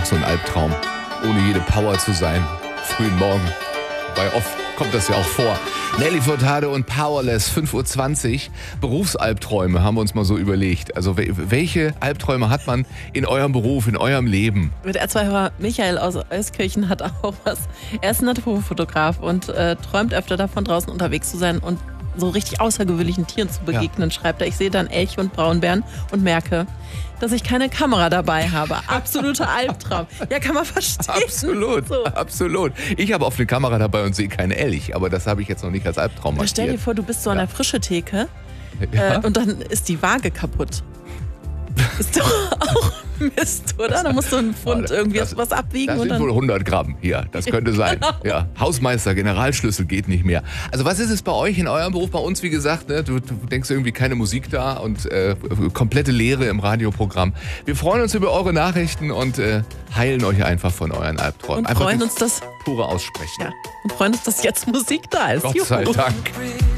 so ein Albtraum, ohne jede Power zu sein, frühen Morgen. Weil oft kommt das ja auch vor. Nelly Furtado und Powerless, 5:20 Uhr. Berufsalbträume haben wir uns mal so überlegt. Also welche Albträume hat man in eurem Beruf, in eurem Leben? Der R2-Hörer Michael aus Euskirchen hat auch was. Er ist Naturfotograf und träumt öfter davon, draußen unterwegs zu sein und so richtig außergewöhnlichen Tieren zu begegnen, schreibt er. Ich sehe dann Elche und Braunbären und merke, dass ich keine Kamera dabei habe. Absoluter Albtraum. Ja, kann man verstehen. Absolut, so. Absolut. Ich habe oft eine Kamera dabei und sehe keinen Elch, aber das habe ich jetzt noch nicht als Albtraum markiert. Stell dir vor, du bist so an der Frischetheke und dann ist die Waage kaputt. Ist doch auch Mist, oder? Da musst du einen Pfund irgendwie was abwiegen. Das sind wohl 100 Gramm hier, das könnte sein. Genau. Ja. Hausmeister, Generalschlüssel geht nicht mehr. Also was ist es bei euch in eurem Beruf? Bei uns, wie gesagt, ne, du denkst irgendwie keine Musik da und komplette Leere im Radioprogramm. Wir freuen uns über eure Nachrichten und heilen euch einfach von euren Albträumen. Und freuen uns, dass pure Aussprechen. Ja, und freuen uns, dass jetzt Musik da ist. Gott sei Dank.